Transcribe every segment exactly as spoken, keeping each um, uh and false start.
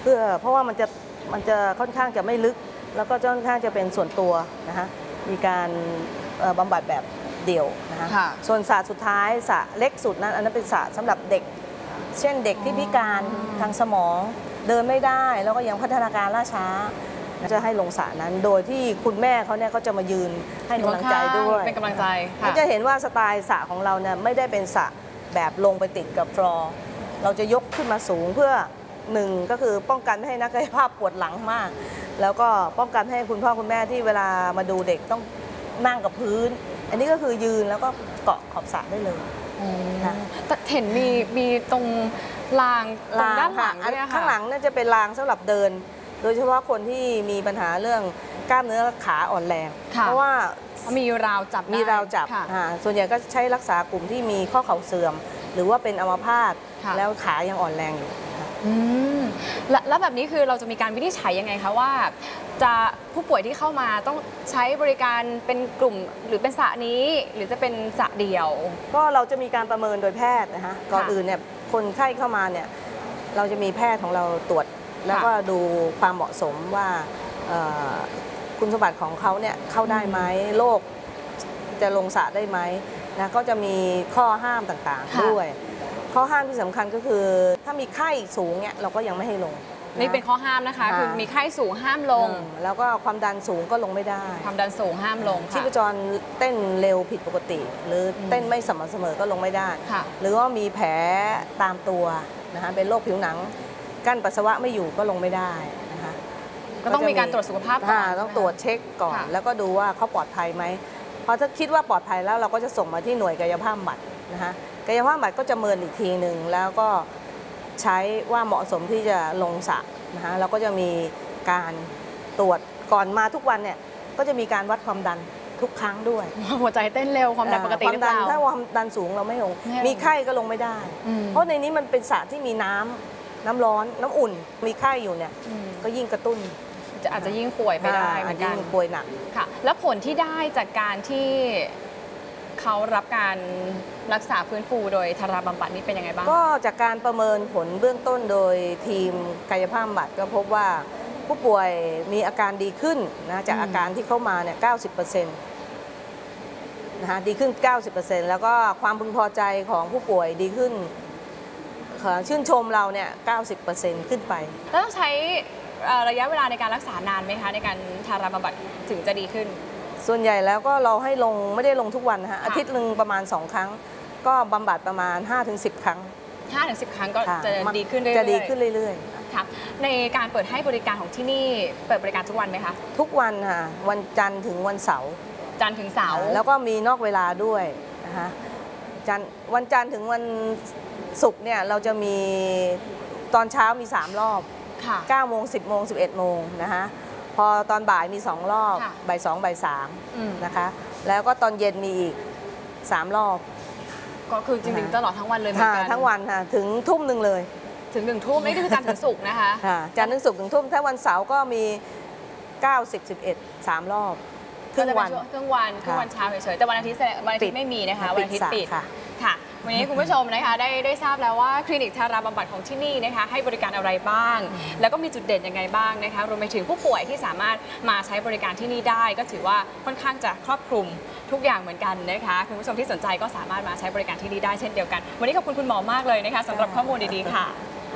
เพื่อเพราะว่ามันจะมันจะค่อนข้างจะไม่ลึกแล้วก็ค่อนข้างจะเป็นส่วนตัวนะคะมีการบำบัดแบบเดี่ยวนะคะส่วนสระสุดท้ายสระเล็กสุดนั้นอันนั้นเป็นสระสำหรับเด็กเช่นเด็กที่พิการทางสมองเดินไม่ได้แล้วก็ยังพัฒนาการล่าช้าจะให้ลงสระนั้นโดยที่คุณแม่เขาเนี่ยก็จะมายืนให้กำลังใจด้วยเป็นกำลังใจก็จะเห็นว่าสไตล์สระของเราเนี่ยไม่ได้เป็นสระแบบลงไปติดกับฟลอร์เราจะยกขึ้นมาสูงเพื่อหนึ่งก็คือป้องกันไม่ให้นักกายภาพปวดหลังมากแล้วก็ป้องกันให้คุณพ่อคุณแม่ที่เวลามาดูเด็กต้องนั่งกับพื้นอันนี้ก็คือยืนแล้วก็เกาะขอบสระได้เลยแต่เห็นมีมีตรงรางตรงด้านหลังด้วยค่ะข้างหลังน่าจะเป็นรางสำหรับเดินโดยเฉพาะคนที่มีปัญหาเรื่องกล้ามเนื้อขาอ่อนแรงเพราะว่ามีราวจับมีราวจับส่วนใหญ่ก็ใช้รักษากลุ่มที่มีข้อเข่าเสื่อมหรือว่าเป็นอัมพาตแล้วขายังอ่อนแรงอยู่แล้วแบบนี้คือเราจะมีการวินิจฉัยยังไงคะว่าจะผู้ป่วยที่เข้ามาต้องใช้บริการเป็นกลุ่มหรือเป็นสระนี้หรือจะเป็นสระเดียวก็เราจะมีการประเมินโดยแพทย์นะคะก่อนอื่นเนี่ยคนไข้เข้ามาเนี่ยเราจะมีแพทย์ของเราตรวจแล้วก็ดูความเหมาะสมว่าคุณสมบัติของเขาเนี่ยเข้าได้ไหมโรคจะลงสระได้ไหมนะก็จะมีข้อห้ามต่างๆด้วยข้อห้ามที่สำคัญก็คือถ้ามีไข้สูงเนี่ยเราก็ยังไม่ให้ลงนี่เป็นข้อห้ามนะคะคือมีไข้สูงห้ามลงแล้วก็ความดันสูงก็ลงไม่ได้ความดันสูงห้ามลงชีพจรเต้นเร็วผิดปกติ หรือเต้นไม่สม่ำเสมอก็ลงไม่ได้หรือว่ามีแผลตามตัวนะคะเป็นโรคผิวหนังกั้นปัสสาวะไม่อยู่ก็ลงไม่ได้นะคะก็ต้องมีการตรวจสุขภาพก่อนต้องตรวจเช็คก่อนแล้วก็ดูว่าเขาปลอดภัยไหมพอถ้าคิดว่าปลอดภัยแล้วเราก็จะส่งมาที่หน่วยกายภาพบำบัดนะคะกายภาพบำบัดก็จะเมินอีกทีหนึ่งแล้วก็ใช้ว่าเหมาะสมที่จะลงสระนะคะเราก็จะมีการตรวจก่อนมาทุกวันเนี่ยก็จะมีการวัดความดันทุกครั้งด้วยหัวใจเต้นเร็วความดันปกติหรือเปล่าถ้าความดันสูงเราไม่ลงมีไข้ก็ลงไม่ได้เพราะในนี้มันเป็นสระที่มีน้ำน้ำร้อนน้ำอุ่นมีไข้อยู่เนี่ยก็ยิ่งกระตุ้นจะอาจจะยิ่งป่วยไปได้เหมือนกันป่วยหนักค่ะแล้วผลที่ได้จากการที่เขารับการรักษาฟื้นฟูโดยทาราบำบัดนี่เป็นยังไงบ้างก็จากการประเมินผลเบื้องต้นโดยทีมกายภาพบำบัดก็พบว่าผู้ป่วยมีอาการดีขึ้นนะจากอาการที่เข้ามาเนี่ย เก้าสิบเปอร์เซ็นต์ นะคะดีขึ้น เก้าสิบเปอร์เซ็นต์ แล้วก็ความพึงพอใจของผู้ป่วยดีขึ้นชื่นชมเราเนี่ย เก้าสิบเปอร์เซ็นต์ ขึ้นไปแล้วต้องใช้ระยะเวลาในการรักษานานไหมคะในการทาราบำบัดถึงจะดีขึ้นส่วนใหญ่แล้วก็เราให้ลงไม่ได้ลงทุกวันนะฮะอาทิตย์หนึ่งประมาณสองครั้งก็บำบัดประมาณ ห้าถึงสิบ ครั้งห้าถึงสิบ ครั้งก็จะดีขึ้นเรื่อยๆจะดีขึ้นเรื่อยๆค่ะในการเปิดให้บริการของที่นี่เปิดบริการทุกวันไหมคะทุกวันค่ะวันจันทร์ถึงวันเสาร์จันทร์ถึงเสาร์แล้วก็มีนอกเวลาด้วยนะคะจันทร์วันจันทร์ถึงวันศุกร์เนี่ยเราจะมีตอนเช้ามีสามรอบเก้าโมงสิบโมงสิบเอ็ดโมงนะคะพอตอนบ่ายมีสองรอบบ่ายสองบ่ายสามนะคะแล้วก็ตอนเย็นมีอีกสามรอบก็คือจริงๆตลอดทั้งวันเลยเหมือนกันทั้งวันค่ะถึงทุ่มหนึ่งเลยถึงหนึ่งทุ่มนี่คือจันทร์ถึงศุกร์นะคะจันทร์ถึงศุกร์ถึงทุ่มถ้าวันเสาร์ก็มีเก้า สิบ สิบเอ็ด สามรอบครึ่งวันครึ่งวันครึ่งวันเช้าเฉยๆแต่วันอาทิตย์วันอาทิตย์ไม่มีนะคะวันอาทิตย์ปิดค่ะวันนี้คุณผู้ชมนะคะได้ได้ทราบแล้วว่าคลินิกทาราบำบัดของที่นี่นะคะให้บริการอะไรบ้างแล้วก็มีจุดเด่นยังไงบ้างนะคะรวมไปถึงผู้ป่วยที่สามารถมาใช้บริการที่นี่ได้ก็ถือว่าค่อนข้างจะครอบคลุมทุกอย่างเหมือนกันนะคะคุณผู้ชมที่สนใจก็สามารถมาใช้บริการที่นี่ได้เช่นเดียวกันวันนี้ขอบคุณคุณหมอมากเลยนะคะสำหรับข้อมูลดีๆค่ะ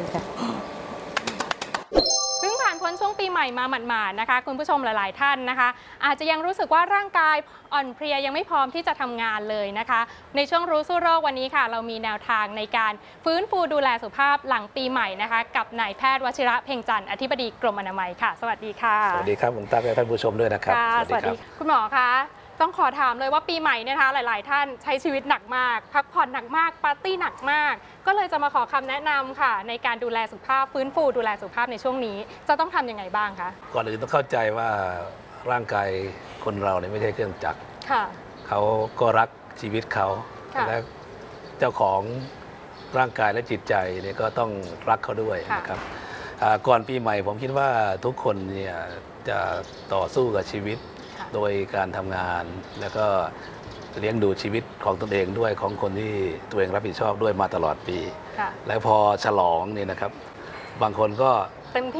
เพิ่งผ่านพ้นช่วงปีใหม่มาหมาดๆนะคะคุณผู้ชมหลายๆท่านนะคะอาจจะยังรู้สึกว่าร่างกายอ่อนเพลียยังไม่พร้อมที่จะทำงานเลยนะคะในช่วงรู้สู้โรควันนี้ค่ะเรามีแนวทางในการฟื้นฟูดูแลสุขภาพหลังปีใหม่นะคะกับนายแพทย์วชิระเพ็งจันทร์อธิบดีกรมอนามัยค่ะสวัสดีค่ะสวัสดีครับคุณตั๊กและท่านผู้ชมด้วยนะครับสวัสดีคุณหมอคะต้องขอถามเลยว่าปีใหม่นะคะหลายๆท่านใช้ชีวิตหนักมากพักผ่อนหนักมากปาร์ตี้หนักมากก็เลยจะมาขอคำแนะนำค่ะในการดูแลสุขภาพฟื้นฟูดูแลสุขภาพในช่วงนี้จะต้องทำยังไงบ้างคะก่อนอื่นต้องเข้าใจว่าร่างกายคนเราเนี่ยไม่ใช่เครื่องจักรเขาก็รักชีวิตเขาและเจ้าของร่างกายและจิตใจเนี่ยก็ต้องรักเขาด้วยนะครับก่อนปีใหม่ผมคิดว่าทุกคนเนี่ยจะต่อสู้กับชีวิตโดยการทำงานแล้วก็เลี้ยงดูชีวิตของตนเองด้วยของคนที่ตัวเองรับผิดชอบด้วยมาตลอดปีแล้วพอฉลองนี่นะครับบางคนก็เต็มที่